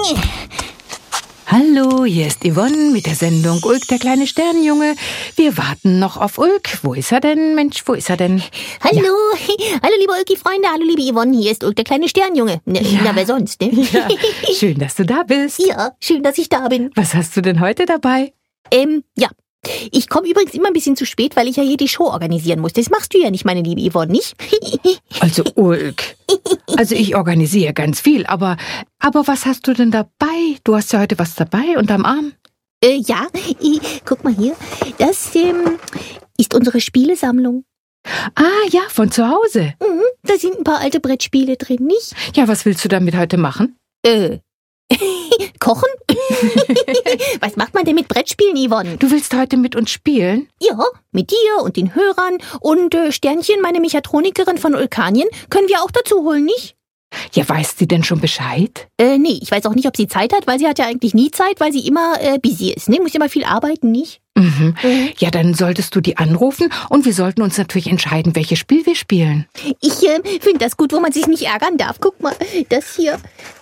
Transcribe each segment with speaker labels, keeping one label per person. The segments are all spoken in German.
Speaker 1: Hallo, hier ist Yvonne mit der Sendung Ulk, der kleine Sternenjunge. Wir warten noch auf Ulk. Wo ist er denn? Mensch, wo ist er denn?
Speaker 2: Hallo, hallo liebe Ulki-Freunde, hallo liebe Yvonne, hier ist Ulk, der kleine Sternenjunge. Na, wer sonst, ne?
Speaker 1: Ja, schön, dass du da bist.
Speaker 2: Ja, schön, dass ich da bin.
Speaker 1: Was hast du denn heute dabei?
Speaker 2: Ja. Ich komme übrigens immer ein bisschen zu spät, weil ich ja hier die Show organisieren muss. Das machst du ja nicht, meine liebe Yvonne, nicht?
Speaker 1: Also Ulk, also ich organisiere ganz viel, aber was hast du denn dabei? Du hast ja heute was dabei unterm Arm.
Speaker 2: Ja, guck mal hier. Das ist unsere Spielesammlung.
Speaker 1: Ah ja, von zu Hause.
Speaker 2: Da sind ein paar alte Brettspiele drin, nicht?
Speaker 1: Ja, was willst du damit heute machen?
Speaker 2: Kochen? Was macht man denn mit Brettspielen, Yvonne?
Speaker 1: Du willst heute mit uns spielen?
Speaker 2: Ja, mit dir und den Hörern und Sternchen, meine Mechatronikerin von Ulkanien, können wir auch dazu holen, nicht?
Speaker 1: Ja, weiß sie denn schon Bescheid?
Speaker 2: Nee, ich weiß auch nicht, ob sie Zeit hat, weil sie hat ja eigentlich nie Zeit, weil sie immer busy ist, ne? Muss immer viel arbeiten, nicht?
Speaker 1: Mhm. Ja, dann solltest du die anrufen und wir sollten uns natürlich entscheiden, welches Spiel wir spielen.
Speaker 2: Ich finde das gut, wo man sich nicht ärgern darf. Guck mal, das hier.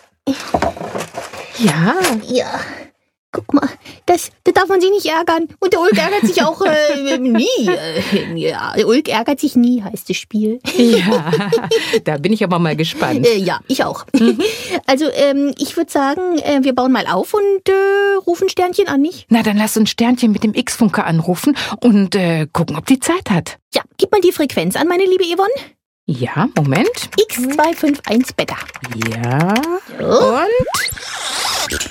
Speaker 1: Ja.
Speaker 2: Ja. Guck mal, da darf man sich nicht ärgern. Und der Ulk ärgert sich auch nie. Ja, Ulk ärgert sich nie, heißt das Spiel.
Speaker 1: Ja, da bin ich aber mal gespannt.
Speaker 2: Ja, ich auch. Also, ich würde sagen, wir bauen mal auf und rufen Sternchen an, nicht?
Speaker 1: Na, dann lass uns Sternchen mit dem X-Funker anrufen und gucken, ob die Zeit hat.
Speaker 2: Ja, gib mal die Frequenz an, meine liebe Yvonne.
Speaker 1: Ja, Moment.
Speaker 2: X251 Beta.
Speaker 1: Ja. Und?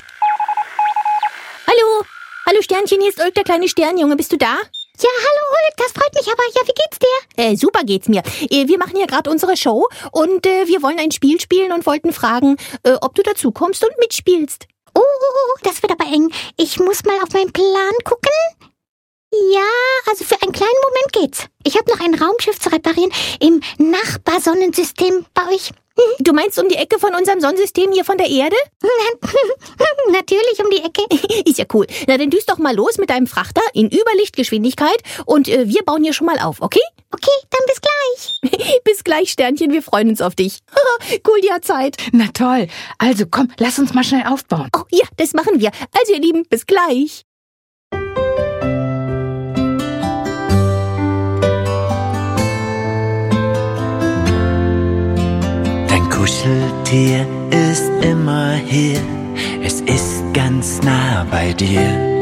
Speaker 2: Hallo Sternchen, hier ist Ulk, der kleine Sternjunge. Bist du da?
Speaker 3: Ja, hallo Ulk, das freut mich aber. Ja, wie geht's dir?
Speaker 2: Super geht's mir. Wir machen ja gerade unsere Show und wir wollen ein Spiel spielen und wollten fragen, ob du dazu kommst und mitspielst.
Speaker 3: Oh, das wird aber eng. Ich muss mal auf meinen Plan gucken. Ja, also für einen kleinen Moment geht's. Ich habe noch ein Raumschiff zu reparieren im Nachbarsonnensystem bei euch.
Speaker 2: Du meinst um die Ecke von unserem Sonnensystem hier von der Erde?
Speaker 3: Natürlich um die Ecke.
Speaker 2: Ist ja cool. Na, dann düst doch mal los mit deinem Frachter in Überlichtgeschwindigkeit und wir bauen hier schon mal auf, okay?
Speaker 3: Okay, dann bis gleich.
Speaker 2: Bis gleich, Sternchen, wir freuen uns auf dich. Cool, die hat Zeit.
Speaker 1: Na toll. Also komm, lass uns mal schnell aufbauen.
Speaker 2: Oh ja, das machen wir. Also ihr Lieben, bis gleich.
Speaker 4: Kuscheltier ist immer hier, es ist ganz nah bei dir.